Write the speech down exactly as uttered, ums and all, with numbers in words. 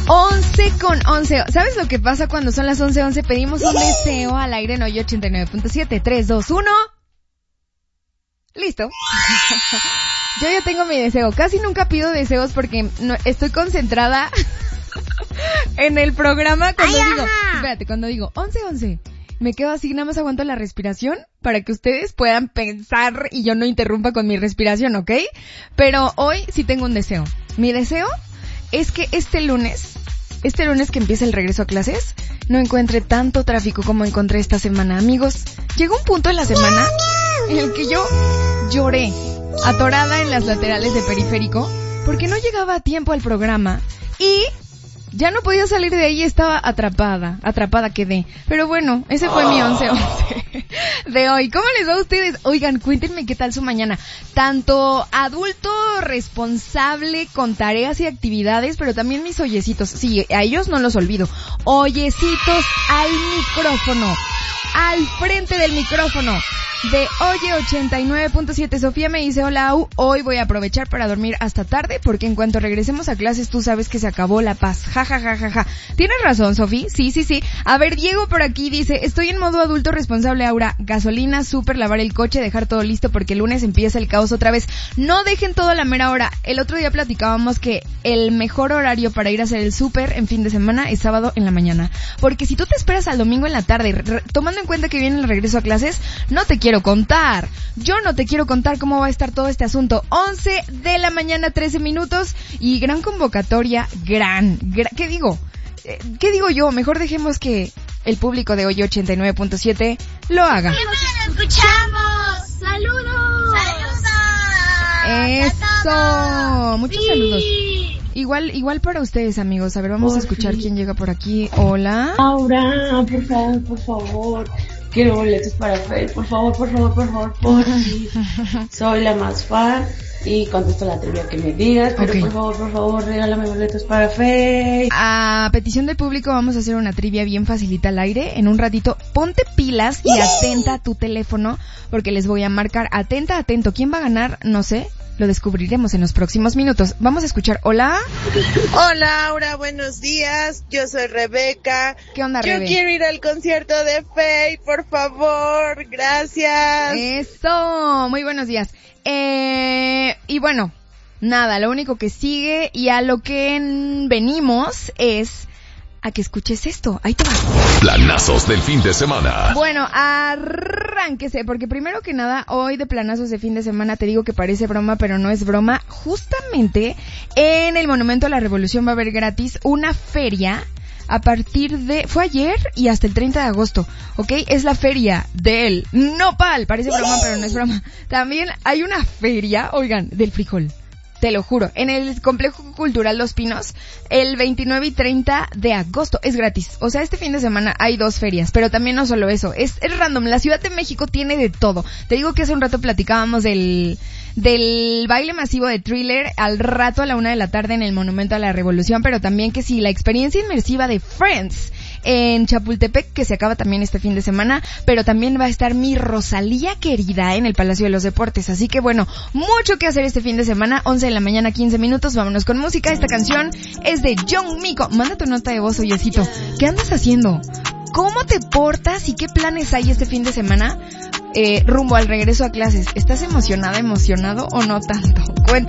once con once. ¿Sabes lo que pasa cuando son las once once? Pedimos un deseo al aire en hoy ochenta y nueve punto siete. tres, dos, uno. Listo. Yo ya tengo mi deseo. Casi nunca pido deseos porque no, estoy concentrada en el programa cuando Ay, digo, ajá. espérate, cuando digo once once. Me quedo así, nada más aguanto la respiración para que ustedes puedan pensar y yo no interrumpa con mi respiración, ¿ok? Pero hoy sí tengo un deseo. Mi deseo es que este lunes, este lunes que empieza el regreso a clases, no encuentre tanto tráfico como encontré esta semana. Amigos, llegó un punto en la semana en el que yo lloré, atorada en las laterales de Periférico, porque no llegaba a tiempo al programa y ya no podía salir de ahí, estaba atrapada, atrapada quedé. Pero bueno, ese fue mi once once de hoy. ¿Cómo les va a ustedes? Oigan, cuéntenme qué tal su mañana. Tanto adulto responsable con tareas y actividades, pero también mis oyecitos. Sí, a ellos no los olvido. Oyecitos al micrófono, al frente del micrófono de Oye ochenta y nueve punto siete. Sofía me dice, hola, U, hoy voy a aprovechar para dormir hasta tarde porque en cuanto regresemos a clases tú sabes que se acabó la paz. Ja, ja, ja, ja, ja. ¿Tienes razón, Sofía? Sí, sí, sí. A ver, Diego por aquí dice, estoy en modo adulto responsable, Aura. Gasolina, súper, lavar el coche, dejar todo listo porque el lunes empieza el caos otra vez. No dejen todo a la mera hora. El otro día platicábamos que el mejor horario para ir a hacer el súper en fin de semana es sábado en la mañana. Porque si tú te esperas al domingo en la tarde, re- tomando en cuenta que viene el regreso a clases, no te quiero contar. Yo no te quiero contar cómo va a estar todo este asunto. once de la mañana, trece minutos y gran convocatoria, gran, gran ¿qué digo? Eh, ¿Qué digo yo? Mejor dejemos que el público de hoy ochenta y nueve punto siete lo haga. ¡Nos escuchamos! ¡Saludos! ¡Saludos! Eso, muchos sí. saludos. Igual, igual para ustedes, amigos. A ver, vamos por a escuchar fin. quién llega por aquí. Hola. Aura, por favor, por favor. Quiero boletos para Faye, por favor, por favor, por favor, por favor. Soy la más fan y contesto la trivia que me digas, pero okay. por favor, por favor, regálame boletos para Faye. A petición del público vamos a hacer una trivia bien facilita al aire. En un ratito, ponte pilas y atenta a tu teléfono porque les voy a marcar. Atenta, atento. ¿Quién va a ganar? No sé. Lo descubriremos en los próximos minutos. Vamos a escuchar. Hola. Hola, Aura, buenos días. Yo soy Rebeca. ¿Qué onda, Yo Rebe? quiero ir al concierto de Faye, por favor. Gracias. Eso. Muy buenos días. Eh, y bueno, nada, lo único que sigue y a lo que en- venimos es a que escuches esto. Ahí te va. Planazos del fin de semana. Bueno, arránquese, porque primero que nada, hoy de planazos de fin de semana te digo que parece broma, pero no es broma. Justamente en el Monumento a la Revolución va a haber gratis una feria a partir de... Fue ayer y hasta el treinta de agosto, ¿ok? Es la feria del nopal. Parece broma, pero no es broma. También hay una feria, oigan, del frijol. Te lo juro, en el Complejo Cultural Los Pinos, el veintinueve y treinta de agosto, es gratis. O sea, este fin de semana hay dos ferias, pero también no solo eso, es, es random. La Ciudad de México tiene de todo. Te digo que hace un rato platicábamos del, del baile masivo de Thriller, al rato a la una de la tarde en el Monumento a la Revolución, pero también que sí, la experiencia inmersiva de Friends en Chapultepec, que se acaba también este fin de semana, pero también va a estar mi Rosalía querida en el Palacio de los Deportes. Así que bueno, mucho que hacer este fin de semana. Once de la mañana, quince minutos, vámonos con música. Esta canción es de John Mico. Manda tu nota de voz, oyecito. ¿Qué andas haciendo? ¿Cómo te portas y qué planes hay este fin de semana? Eh, rumbo al regreso a clases. ¿Estás emocionada, emocionado o no tanto? Cuéntame.